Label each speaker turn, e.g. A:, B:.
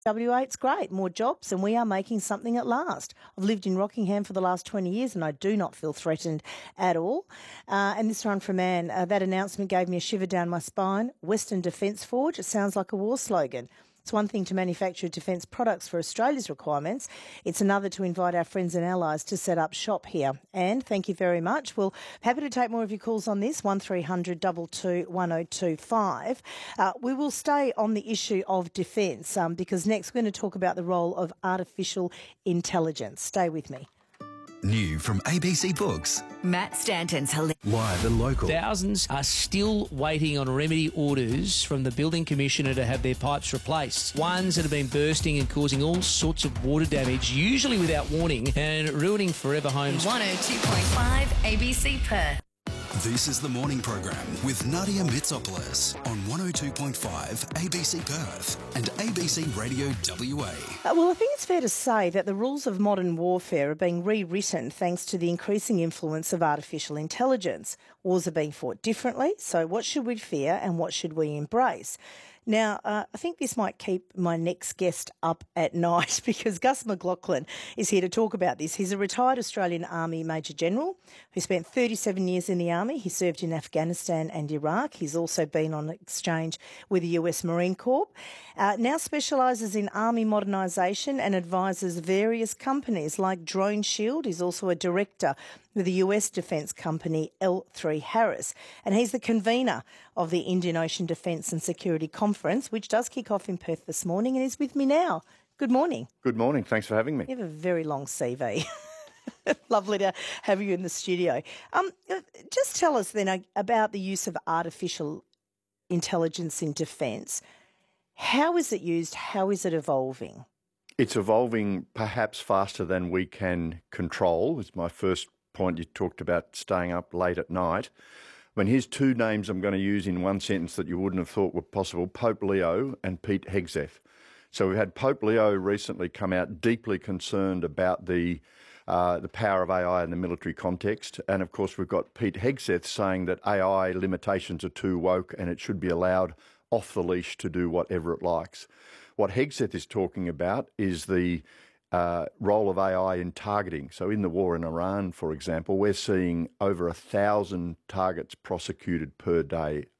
A: WA, it's great. More jobs, and we are making something at last. I've lived in Rockingham for the last 20 years, and I do not feel threatened at all. And this one from Anne, that announcement gave me a shiver down my spine. Western Defence Forge, it sounds like a war slogan. It's one thing to manufacture defence products for Australia's requirements. It's another to invite our friends and allies to set up shop here. And thank you very much. We're happy to take more of your calls on this, 1300 22 1025. We will stay on the issue of defence because next we're going to talk about the role of artificial intelligence. Stay with me.
B: New from ABC Books.
C: Matt Stanton's
B: Live and local.
D: Thousands are still waiting on remedy orders from the Building Commissioner to have their pipes replaced. Ones that have been bursting and causing all sorts of water damage, usually without warning, and ruining forever homes.
C: 102.5 ABC Perth.
B: This is the morning program with Nadia Mitsopoulos on 102.5 ABC Perth and ABC Radio WA.
A: Well, I think it's fair to say that the rules of modern warfare are being rewritten thanks to the increasing influence of artificial intelligence. Wars are being fought differently, so what should we fear and what should we embrace? Now, I think this might keep my next guest up at night because Gus McLachlan is here to talk about this. He's a retired Australian Army Major General who spent 37 years in the Army. He served in Afghanistan and Iraq. He's also been on exchange with the US Marine Corps. Now specialises in Army modernisation and advises various companies like Drone Shield. He's also a director with the US defence company L3 Harris. And he's the convener of the Indian Ocean Defence and Security Conference, which does kick off in Perth this morning and is with me now. Good morning.
E: Good morning. Thanks for having me.
A: You have a very long CV. Lovely to have you in the studio. Just tell us then about the use of artificial intelligence in defence. How is it used? How is it evolving?
E: It's evolving perhaps faster than we can control. It's my first point. You talked about staying up late at night. I mean, here's two names I'm going to use in one sentence that you wouldn't have thought were possible, Pope Leo and Pete Hegseth. So we've had Pope Leo recently come out deeply concerned about the power of AI in the military context. And of course, we've got Pete Hegseth saying that AI limitations are too woke and it should be allowed off the leash to do whatever it likes. What Hegseth is talking about is the role of AI in targeting. So in the war in Iran, for example, we're seeing over 1,000 targets prosecuted per day